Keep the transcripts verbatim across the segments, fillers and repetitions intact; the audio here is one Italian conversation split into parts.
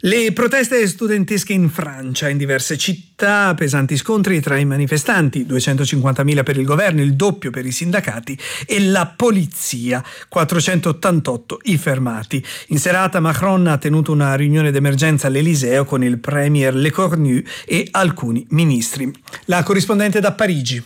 Le proteste studentesche in Francia, in diverse città, pesanti scontri tra i manifestanti, duecentocinquantamila per il governo, il doppio per i sindacati e la polizia, quattrocentottantotto i fermati. In serata Macron ha tenuto una riunione d'emergenza all'Eliseo con il premier Lecornu e alcuni ministri. La corrispondente da Parigi.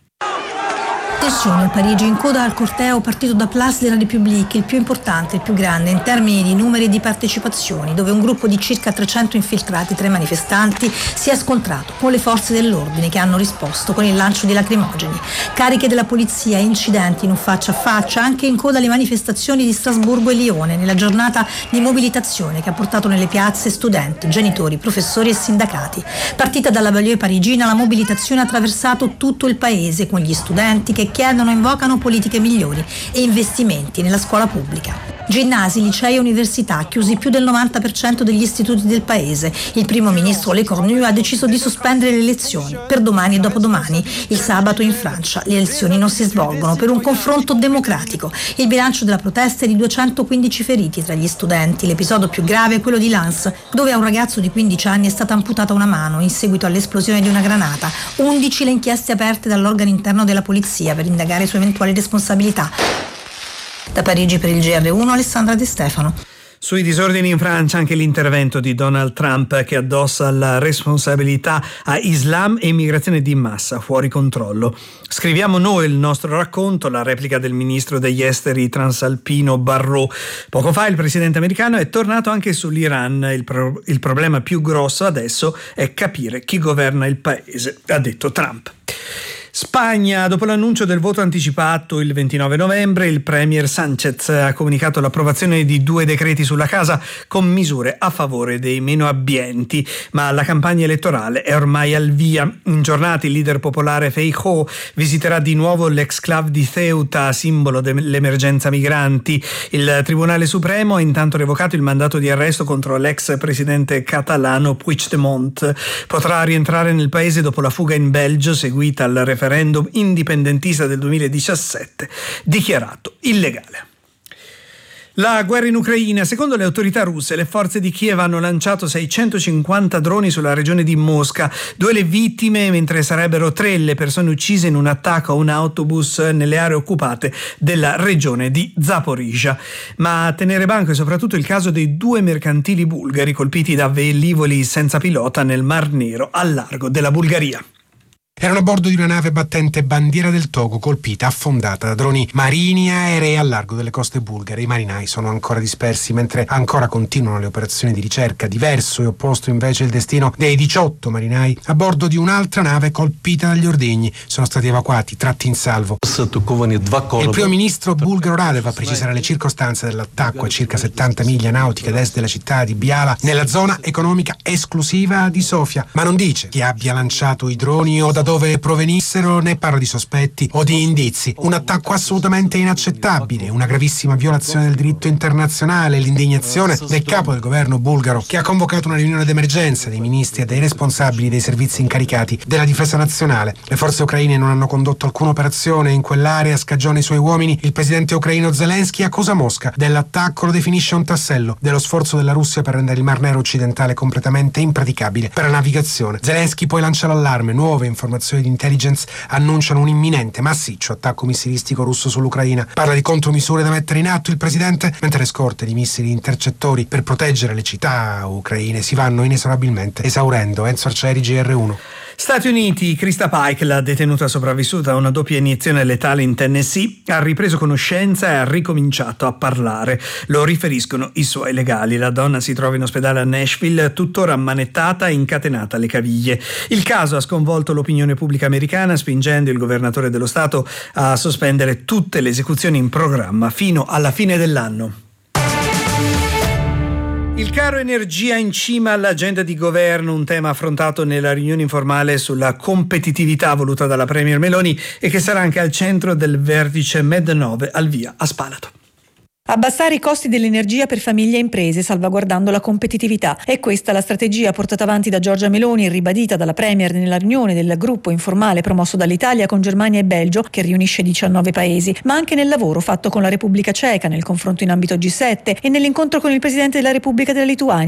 Tensione a Parigi, in coda al corteo partito da Place de la République, il più importante, il più grande in termini di numeri e di partecipazioni, dove un gruppo di circa trecento infiltrati tra i manifestanti si è scontrato con le forze dell'ordine che hanno risposto con il lancio di lacrimogeni. Cariche della polizia e incidenti in un faccia a faccia anche in coda alle manifestazioni di Strasburgo e Lione nella giornata di mobilitazione che ha portato nelle piazze studenti, genitori, professori e sindacati. Partita dalla banlieue parigina, la mobilitazione ha attraversato tutto il paese con gli studenti che chiedono e invocano politiche migliori e investimenti nella scuola pubblica. Ginnasi, licei e università, chiusi più del novanta per cento degli istituti del paese. Il primo ministro Lecornu ha deciso di sospendere le elezioni per domani e dopodomani. Il sabato in Francia le elezioni non si svolgono per un confronto democratico. Il bilancio della protesta è di duecentoquindici feriti tra gli studenti. L'episodio più grave è quello di Lens, dove a un ragazzo di quindici anni è stata amputata una mano in seguito all'esplosione di una granata. undici le inchieste aperte dall'organo interno della polizia per indagare su eventuali responsabilità. Da Parigi per il G R uno, Alessandra De Stefano. Sui disordini in Francia anche l'intervento di Donald Trump che addossa la responsabilità a Islam e immigrazione di massa fuori controllo. Scriviamo noi il nostro racconto, la replica del ministro degli esteri transalpino Barrot. Poco fa il presidente americano è tornato anche sull'Iran. Il, pro- il problema più grosso adesso è capire chi governa il paese, ha detto Trump. Spagna, dopo l'annuncio del voto anticipato il ventinove novembre, il premier Sánchez ha comunicato l'approvazione di due decreti sulla casa con misure a favore dei meno abbienti, ma la campagna elettorale è ormai al via. In giornata il leader popolare Feijóo visiterà di nuovo l'exclave di Ceuta, simbolo dell'emergenza migranti. Il Tribunale Supremo ha intanto revocato il mandato di arresto contro l'ex presidente catalano Puigdemont. Potrà rientrare nel paese dopo la fuga in Belgio seguita al referendum referendum indipendentista del duemiladiciassette dichiarato illegale. La guerra in Ucraina. Secondo le autorità russe, le forze di Kiev hanno lanciato seicentocinquanta droni sulla regione di Mosca. Due le vittime, mentre sarebbero tre le persone uccise in un attacco a un autobus nelle aree occupate della regione di Zaporizhzhia. Ma a tenere banco è soprattutto il caso dei due mercantili bulgari colpiti da velivoli senza pilota nel Mar Nero al largo della Bulgaria. Erano a bordo di una nave battente bandiera del Togo colpita, affondata da droni marini e aerei al largo delle coste bulgare. I marinai sono ancora dispersi mentre ancora continuano le operazioni di ricerca. Diverso e opposto invece il destino dei diciotto marinai a bordo di un'altra nave colpita dagli ordigni. Sono stati evacuati, tratti in salvo. Il primo ministro bulgaro Radev va a precisare le circostanze dell'attacco a circa settanta miglia nautiche ad est della città di Biala, nella zona economica esclusiva di Sofia, ma non dice chi abbia lanciato i droni o da dove provenissero, né parla di sospetti o di indizi. Un attacco assolutamente inaccettabile, una gravissima violazione del diritto internazionale, l'indignazione del capo del governo bulgaro che ha convocato una riunione d'emergenza dei ministri e dei responsabili dei servizi incaricati della difesa nazionale. Le forze ucraine non hanno condotto alcuna operazione in quell'area, scagiona i suoi uomini. Il presidente ucraino Zelensky accusa Mosca dell'attacco, lo definisce un tassello dello sforzo della Russia per rendere il Mar Nero occidentale completamente impraticabile per la navigazione. Zelensky poi lancia l'allarme, nuove informazioni di intelligence annunciano un imminente massiccio attacco missilistico russo sull'Ucraina. Parla di contromisure da mettere in atto il presidente, mentre le scorte di missili intercettori per proteggere le città ucraine si vanno inesorabilmente esaurendo. Enzo Arcieri, G R uno. Stati Uniti. Krista Pike, la detenuta sopravvissuta a una doppia iniezione letale in Tennessee, ha ripreso conoscenza e ha ricominciato a parlare. Lo riferiscono i suoi legali. La donna si trova in ospedale a Nashville, tuttora ammanettata e incatenata alle caviglie. Il caso ha sconvolto l'opinione pubblica americana, spingendo il governatore dello Stato a sospendere tutte le esecuzioni in programma fino alla fine dell'anno. Il caro energia in cima all'agenda di governo, un tema affrontato nella riunione informale sulla competitività voluta dalla Premier Meloni e che sarà anche al centro del vertice Med nove al via a Spalato. Abbassare i costi dell'energia per famiglie e imprese, salvaguardando la competitività. È questa la strategia portata avanti da Giorgia Meloni e ribadita dalla Premier nella riunione del gruppo informale promosso dall'Italia con Germania e Belgio, che riunisce diciannove paesi, ma anche nel lavoro fatto con la Repubblica Ceca, nel confronto in ambito G sette e nell'incontro con il Presidente della Repubblica della Lituania.